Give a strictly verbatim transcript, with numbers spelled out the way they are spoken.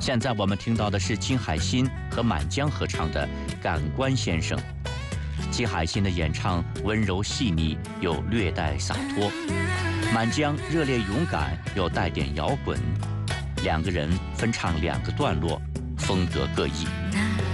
现在我们听到的是金海心和满江合唱的《感官先生》。金海心的演唱温柔细腻，又略带洒脱；满江热烈勇敢，又带点摇滚。两个人分唱两个段落，风格各异。